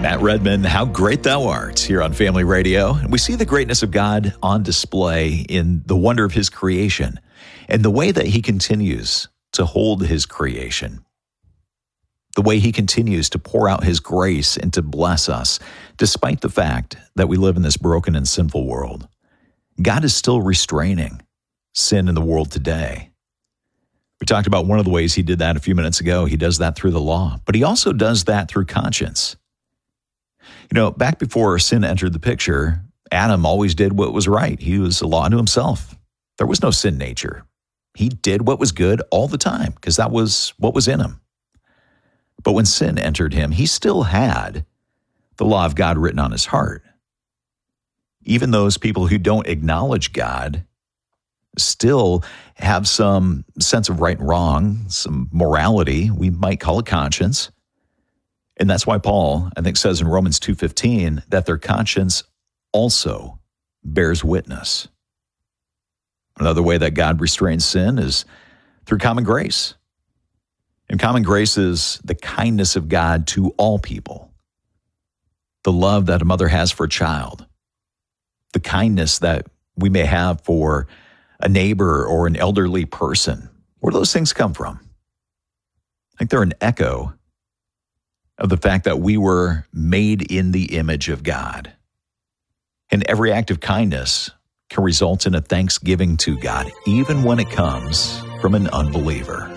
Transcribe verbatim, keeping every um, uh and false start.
Matt Redman, How Great Thou Art, here on Family Radio. We see the greatness of God on display in the wonder of his creation and the way that he continues to hold his creation, the way he continues to pour out his grace and to bless us, despite the fact that we live in this broken and sinful world. God is still restraining sin in the world today. We talked about one of the ways he did that a few minutes ago. He does that through the law, but he also does that through conscience. You know, back before sin entered the picture, Adam always did what was right. He was a law unto himself. There was no sin nature. He did what was good all the time because that was what was in him. But when sin entered him, he still had the law of God written on his heart. Even those people who don't acknowledge God still have some sense of right and wrong, some morality. We might call it conscience. And that's why Paul, I think, says in Romans two fifteen that their conscience also bears witness. Another way that God restrains sin is through common grace. And common grace is the kindness of God to all people, the love that a mother has for a child, the kindness that we may have for a neighbor or an elderly person. Where do those things come from? I think they're an echo of the fact that we were made in the image of God. And every act of kindness can result in a thanksgiving to God, even when it comes from an unbeliever.